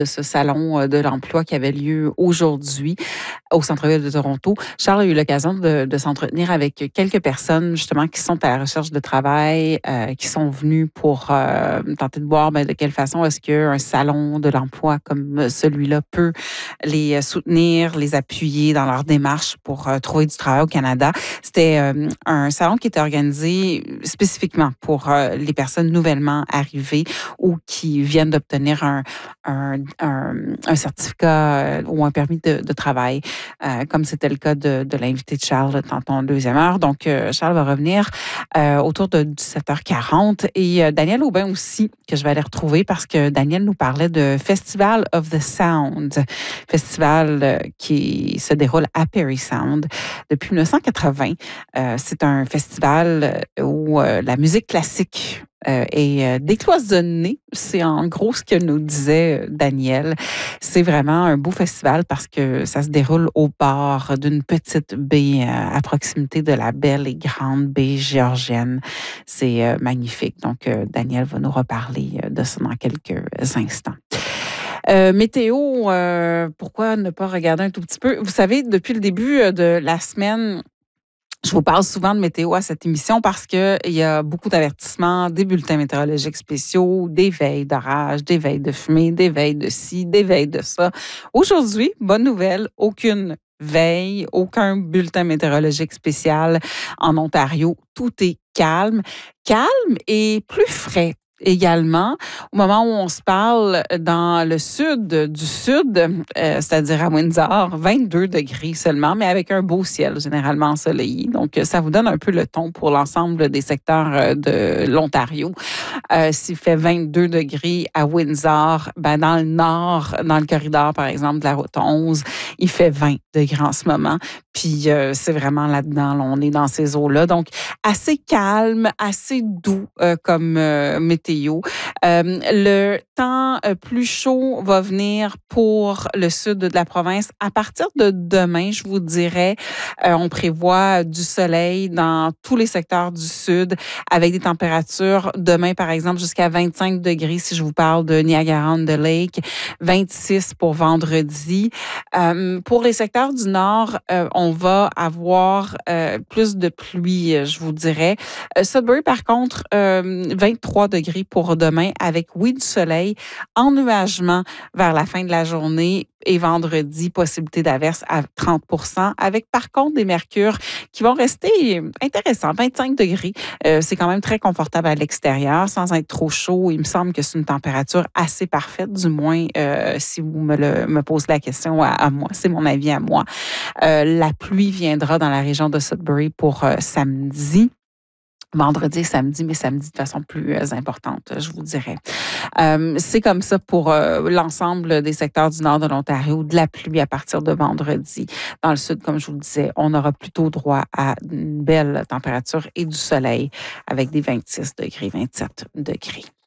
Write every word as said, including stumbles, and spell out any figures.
de ce salon de l'emploi qui avait lieu aujourd'hui au centre-ville de Toronto. Charles a eu l'occasion de, de s'entretenir avec quelques personnes justement qui sont à la recherche de travail, euh, qui sont venues pour euh, tenter de voir ben, de quelle façon est-ce qu'un salon de l'emploi comme celui-là peut les soutenir, les appuyer dans leur démarche pour euh, trouver du travail au Canada. C'était euh, un salon qui était organisé spécifiquement pour euh, les personnes nouvellement arrivées ou qui viennent d'obtenir un, un, un, un certificat ou un permis de, de travail, euh, comme c'était le cas de, de l'invité de Charles tantôt en deuxième heure. Donc, euh, Charles va revenir euh, autour de dix-sept heures quarante et euh, Daniel Aubin aussi, que je vais aller retrouver parce que Daniel nous parlait de Festival of the Sound, festival euh, qui se déroule à Parry Sound depuis dix-neuf cent quatre-vingts. Euh, c'est un festival où euh, la musique classique Euh, et euh, décloisonné, c'est en gros ce que nous disait Daniel. C'est vraiment un beau festival parce que ça se déroule au bord d'une petite baie euh, à proximité de la belle et grande baie géorgienne. C'est euh, magnifique. Donc, euh, Daniel va nous reparler de ça dans quelques instants. Euh, météo, euh, pourquoi ne pas regarder un tout petit peu? Vous savez, depuis le début de la semaine, je vous parle souvent de météo à cette émission parce qu'il y a beaucoup d'avertissements, des bulletins météorologiques spéciaux, des veilles d'orage, des veilles de fumée, des veilles de ci, des veilles de ça. Aujourd'hui, bonne nouvelle, aucune veille, aucun bulletin météorologique spécial en Ontario. Tout est calme. Calme et plus frais. Également, au moment où on se parle dans le sud du sud, euh, c'est-à-dire à Windsor, vingt-deux degrés seulement, mais avec un beau ciel généralement ensoleillé. Donc, ça vous donne un peu le ton pour l'ensemble des secteurs de l'Ontario. Euh, s'il fait vingt-deux degrés à Windsor, ben dans le nord, dans le corridor, par exemple, de la route onze, il fait vingt degrés en ce moment. Puis, euh, c'est vraiment là-dedans, là, on est dans ces eaux-là. Donc, assez calme, assez doux euh, comme euh, météo. Euh, le temps euh, plus chaud va venir pour le sud de la province. À partir de demain, je vous dirais, euh, on prévoit du soleil dans tous les secteurs du sud avec des températures demain, par exemple, jusqu'à vingt-cinq degrés si je vous parle de Niagara-on-the-Lake, vingt-six pour vendredi. Euh, pour les secteurs du nord, euh, on va avoir euh, plus de pluie, je vous dirais. Euh, Sudbury, par contre, euh, vingt-trois degrés pour demain avec, oui, du soleil, ennuagement vers la fin de la journée et vendredi, possibilité d'averse à trente pour cent avec, par contre, des mercures qui vont rester intéressants, vingt-cinq degrés. Euh, c'est quand même très confortable à l'extérieur sans être trop chaud. Il me semble que c'est une température assez parfaite, du moins euh, si vous me, le, me posez la question à, à moi. C'est mon avis à moi. Euh, la pluie viendra dans la région de Sudbury pour euh, samedi. Vendredi et samedi, mais samedi de façon plus euh, importante, je vous dirais. Euh, c'est comme ça pour euh, l'ensemble des secteurs du nord de l'Ontario, de la pluie à partir de vendredi. Dans le sud, comme je vous le disais, on aura plutôt droit à une belle température et du soleil avec des vingt-six degrés, vingt-sept degrés.